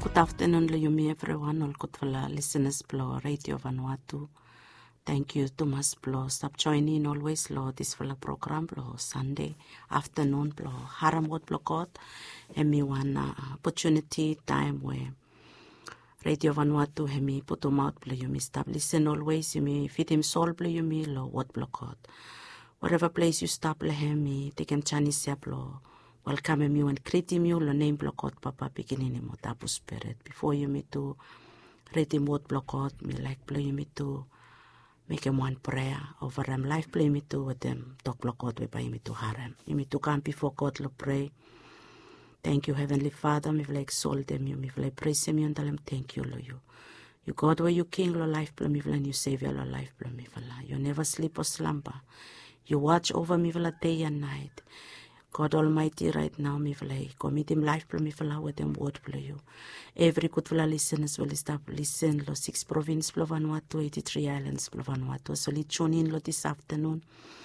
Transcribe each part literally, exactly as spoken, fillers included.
Good afternoon, Luyumi, everyone. All good for the listeners, Blo Radio Vanuatu. Thank you, Thomas Blo. Stop joining always, Lo, this for the program, Blo, Sunday afternoon, Blo, Haramot Blo God. And me one uh, opportunity, time where Radio Vanuatu, and me put them out, Blo, you me stop listen always, you me feed him soul, Blo, you me, Lo, what Blo God. Whatever place you stop, Blo, me, take him Chinese, Blo. Welcome you and greet him you, lo name blockot papa beginning mo tapu spirit. Before you me to read him what blockot, me like play me to make him one prayer over them life play me to with them talk blockot we by me to harem. You me to come before God lo pray. Thank you, Heavenly Father, me like exalt them you, me like praise him you and tell him thank you lo you. You God where you king lo life play me and you savior lo life play me you never sleep or slumber. You watch over me day and night. God Almighty, right now, me v'lay, commit him life, me v'la with them word play you. Every good v'la listeners will stop listen, lo six province, plo Vanuatu, eighty-three islands, plo Vanuatu. So li tune in lo this afternoon.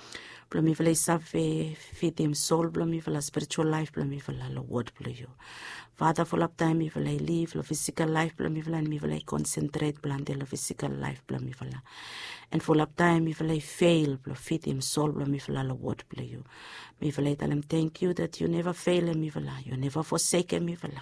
Plo me v'lay save, feed him soul, plo me v'la spiritual life, plo me v'la lo word play you. Father, full up time, me v'lay live, lo physical life, plo me v'la, and me v'lay concentrate, blande lo physical life, plo me v'la. And full up time, me v'lay fail, plo feed him soul, plo me v'la lo word play you. Me v'lay tell him thank you that you never fail him, me v'la, you never forsake him, me v'la.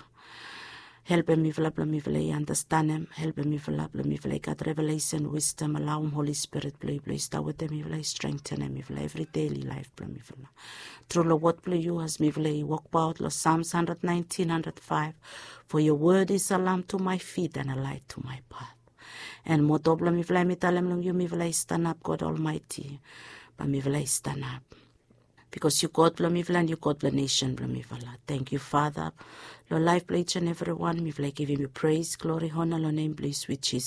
Help him, me v'la, plo me v'lay understand him, help him, me v'la, plo me v'lay God revelation, wisdom, allow him Holy Spirit, play, play, start with him, me v'lay strengthen him, me v'lay every daily life, plo me v'la. Through lo what play you as me v'lay walk out, lo Psalms one nineteen, one oh five, for your word is a lamp to my feet and a light to my path. And motobla me v'lay me tell him, you me v'lay stand up, God Almighty, but me v'lay stand up. Because you God blo me and you God the nation blo me vala. Thank you, Father. Lo life play each and every one. Me v'lay give him praise, glory, honor, lo name, bless sweet Jesus.